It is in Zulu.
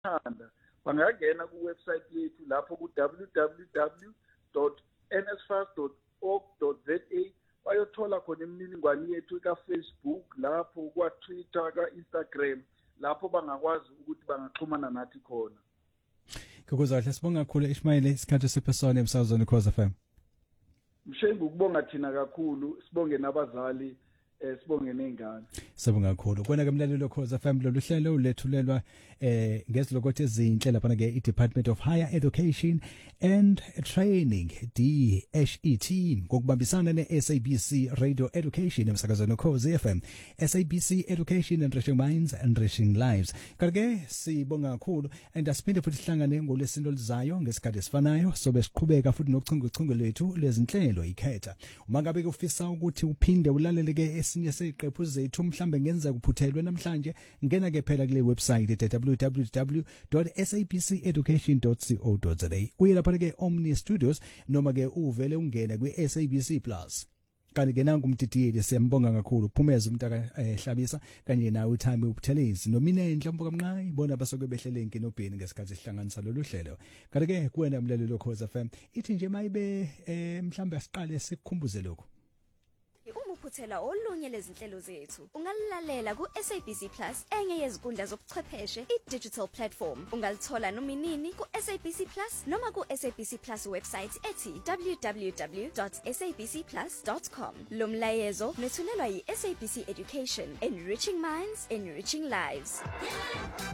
bengathanda bangangena kuwebsite yethu lapho ku www.nsfas.org.za bayothola khona imininingwane yethu ka-Facebook lapho kwa-Twitter ka-Instagram lapho bangakwazi ukuthi bangaxhumana nathi khona. Kukuzahle sibonga kakhulu Ishmael isikhathi siphesona emsazweni Khoza FM. Mshembu ukubonga thina kakhulu sibonge nabazali sibonge nezingane. Sibonga kakhulu kona ke mlalelo Khoza FM lolu hlelo lethulelwa ngezilokothe ezinhle lapha ke iDepartment of Higher Education and Training DHET ngokubambisana neSABC Radio Education emsakazweni Khoza FM. SABC Education Enriching Minds Enriching Lives. Kake sibonga kakhulu and asiphinde futhi sihlangane ngolesino oluzayo ngesikhathi esifanayo sobe siqhubeka futhi nokuchungechunge lethu lezinhlelo ikhetha. Uma ngabe ufisa ukuthi uphinde ulalele ke esinye seqephu zethu mhlambe ngenza kuphuthelwe namhlanje ngena ke phela kule website www.sabceducation.co.za uye lapha ke Omni Studios noma ke uvele ungene kwi SABC Plus. Kanti ke nangu umdidiyeli siyambonga kakhulu Phumeza umntaka Hlabisa kanye nawe uThami uButhelezi nomine Nhlombo kaMnqayi bona basoke behlele inkinobheni ngesikhathi sihlanganisa lolu hlelo. Kanti ke kuwena mlalelo Khoza FM ithi nje mayibe mhlambe asiqale sikukhumbuze lokho. Uma uphuthela olunye lezinhlelo zethu ungalilalela ku SABC Plus enye yezinkundla zobuchwepheshe idigital platform ungalithola noma inini ku SABC Plus noma ku SABC Plus website ethi www.sabcplus.com. Lo mlayezo nethulelwa yi SABC Education, Enriching Minds, Enriching Lives.